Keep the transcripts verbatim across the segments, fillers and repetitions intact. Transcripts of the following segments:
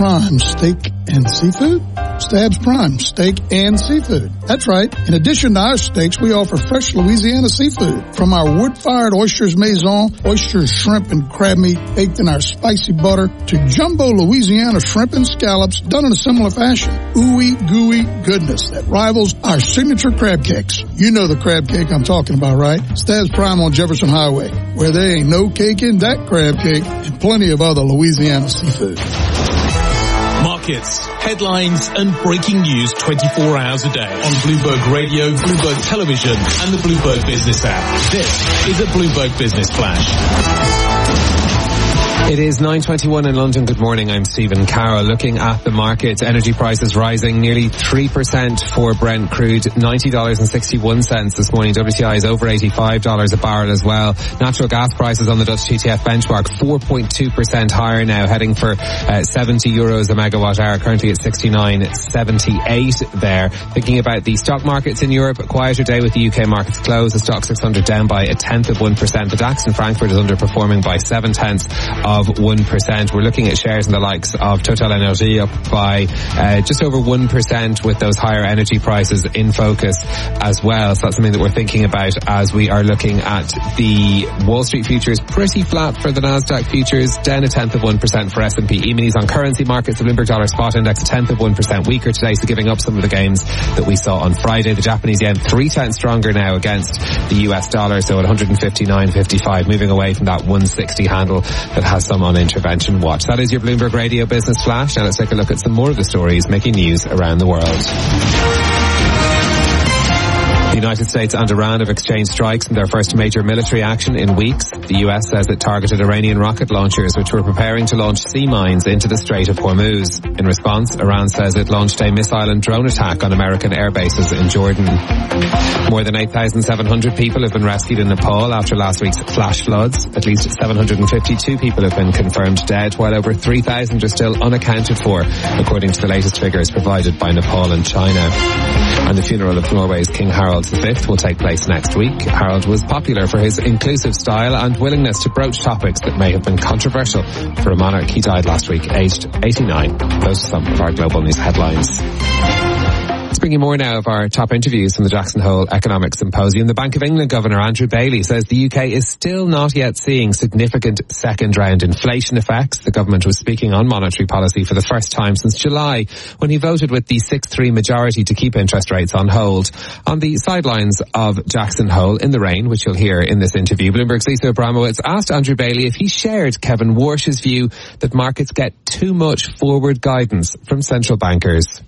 Prime Steak and Seafood? Stabs Prime Steak and Seafood. That's right. In addition to our steaks, we offer fresh Louisiana seafood. From our wood-fired oysters maison, oysters, shrimp, and crab meat baked in our spicy butter, to jumbo Louisiana shrimp and scallops done in a similar fashion. Ooey gooey goodness that rivals our signature crab cakes. You know the crab cake I'm talking about, right? Stabs Prime on Jefferson Highway, where there ain't no cake in that crab cake, and plenty of other Louisiana seafood. Markets, headlines and breaking news twenty-four hours a day on Bloomberg Radio, Bloomberg Television and the Bloomberg Business app. This is a Bloomberg Business Flash. It is nine twenty-one in London. Good morning. I'm Stephen Carroll. Looking at the markets, energy prices rising nearly three percent for Brent crude, ninety dollars and sixty-one cents this morning. W T I is over eighty-five dollars a barrel as well. Natural gas prices on the Dutch T T F benchmark four point two percent higher now, heading for uh, seventy euros a megawatt hour, currently at sixty-nine seventy-eight there. Thinking about the stock markets in Europe, a quieter day with the U K markets closed. The stock six hundred down by a tenth of one percent. The DAX in Frankfurt is underperforming by seven tenths of one percent. We're looking at shares in the likes of Total Energy up by uh, just over one percent with those higher energy prices in focus as well. So that's something that we're thinking about as we are looking at the Wall Street futures. Pretty flat for the Nasdaq futures, down a tenth of one percent for S and P. E-minis on currency markets, the Bloomberg Dollar Spot Index a tenth of one percent weaker today, so giving up some of the gains that we saw on Friday. The Japanese yen three tenths stronger now against the U S dollar, so at one fifty-nine fifty-five, moving away from that one sixty handle that has some on intervention watch. That is your Bloomberg Radio Business Flash. Now let's take a look at some more of the stories making news around the world. The United States and Iran have exchanged strikes in their first major military action in weeks. The U S says it targeted Iranian rocket launchers which were preparing to launch sea mines into the Strait of Hormuz. In response, Iran says it launched a missile and drone attack on American air bases in Jordan. More than eight thousand seven hundred people have been rescued in Nepal after last week's flash floods. At least seven hundred fifty-two people have been confirmed dead, while over three thousand are still unaccounted for, according to the latest figures provided by Nepal and China. And the funeral of Norway's King Harald the Fifth will take place next week. Harald was popular for his inclusive style and willingness to broach topics that may have been controversial for a monarch. He died last week, aged eighty-nine. Those are some of our global news headlines. Let's bring you more now of our top interviews from the Jackson Hole Economic Symposium. The Bank of England Governor Andrew Bailey says the U K is still not yet seeing significant second-round inflation effects. The government was speaking on monetary policy for the first time since July, when he voted with the six three majority to keep interest rates on hold. On the sidelines of Jackson Hole in the rain, which you'll hear in this interview, Bloomberg's Lisa Abramowitz asked Andrew Bailey if he shared Kevin Warsh's view that markets get too much forward guidance from central bankers.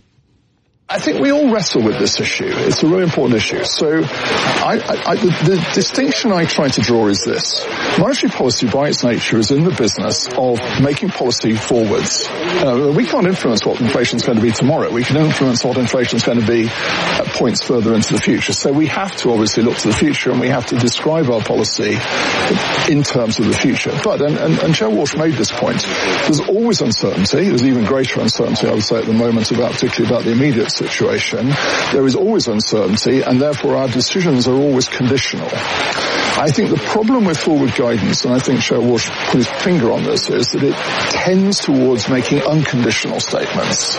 I think we all wrestle with this issue. It's a really important issue. So I, I, I, the, the distinction I try to draw is this. Monetary policy, by its nature, is in the business of making policy forwards. Uh, we can't influence what inflation is going to be tomorrow. We can influence what inflation is going to be at points further into the future. So we have to obviously look to the future, and we have to describe our policy in terms of the future. But, and, and, and Joe Walsh made this point, there's always uncertainty. There's even greater uncertainty, I would say, at the moment, about particularly about the immediate situation. There is always uncertainty, and therefore our decisions are always conditional. I think the problem with forward guidance, and I think Joe Walsh put his finger on this, is that it tends towards making unconditional statements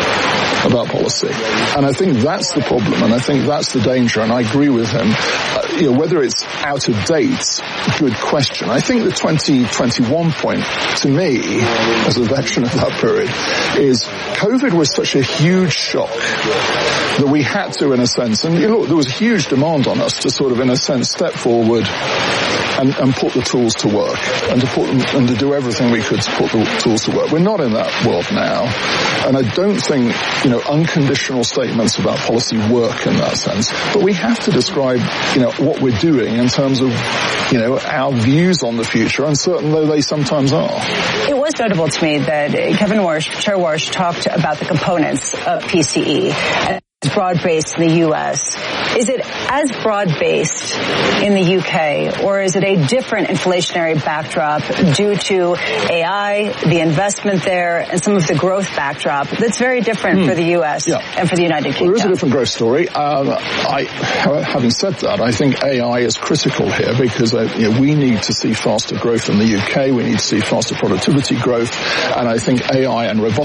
about policy. And I think that's the problem, and I think that's the danger, and I agree with him. Uh, you know, whether it's out of date, good question. I think the twenty twenty-one point, to me, as a veteran of that period, is COVID was such a huge shock that we had to, in a sense, and you know, look, there was a huge demand on us to sort of, in a sense, step forward and, and put the tools to work, and to put them, and to do everything we could to put the tools to work. We're not in that world now, and I don't think, you know, unconditional statements about policy work in that sense. But we have to describe, you know, what we're doing in terms of, you know, our views on the future, uncertain though they sometimes are. It was notable to me that Kevin Warsh, Chair Warsh, talked about the components of P C E. And broad-based in the U S. Is it as broad-based in the U K, or is it a different inflationary backdrop due to A I, the investment there, and some of the growth backdrop that's very different hmm. for the U S yeah. and for the United Kingdom? Well, there is a different growth story. Um, I, having said that, I think A I is critical here because uh, you know, we need to see faster growth in the U K. We need to see faster productivity growth, and I think A I and robotics